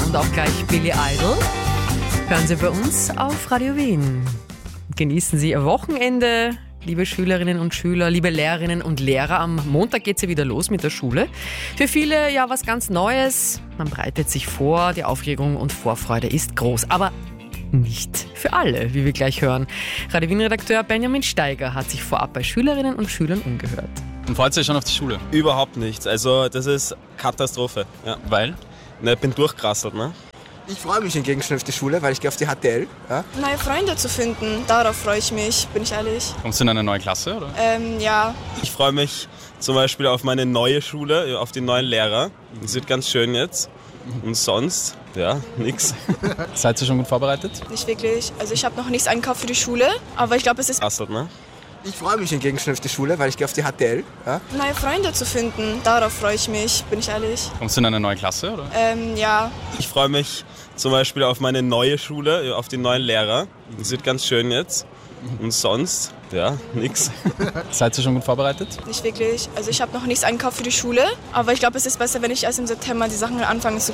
und auch gleich Billy Idol. Hören Sie bei uns auf Radio Wien. Genießen Sie Ihr Wochenende, liebe Schülerinnen und Schüler, liebe Lehrerinnen und Lehrer. Am Montag geht es ja wieder los mit der Schule. Für viele ja was ganz Neues. Man bereitet sich vor, die Aufregung und Vorfreude ist groß. Aber nicht für alle, wie wir gleich hören. Radio Wien-Redakteur Benjamin Steiger hat sich vorab bei Schülerinnen und Schülern umgehört. Und freut sich schon auf die Schule? Überhaupt nichts. Also das ist Katastrophe. Ja. Weil? Ich bin durchgerasselt. Ne? Ich freue mich hingegen schon auf die Schule, weil ich gehe auf die HTL. Ja? Neue Freunde zu finden, darauf freue ich mich, bin ich ehrlich. Kommst du in eine neue Klasse, oder? Ja. Ich freue mich zum Beispiel auf meine neue Schule, auf die neuen Lehrer. Das wird ganz schön jetzt. Und sonst, ja, nix. Seid ihr schon gut vorbereitet? Nicht wirklich. Also ich habe noch nichts eingekauft für die Schule, aber ich glaube, es ist Rasselt, ne? Ich freue mich hingegen schon auf die Schule, weil ich gehe auf die HTL. Ja? neue Freunde zu finden, darauf freue ich mich, bin ich ehrlich. Kommst du in eine neue Klasse, oder? Ja. Ich freue mich zum Beispiel auf meine neue Schule, auf die neuen Lehrer. Das wird ganz schön jetzt. Und sonst, ja, nix. Seid ihr schon gut vorbereitet? Nicht wirklich. Also ich habe noch nichts eingekauft für die Schule, aber ich glaube, es ist besser, wenn ich erst im September die Sachen anfange zu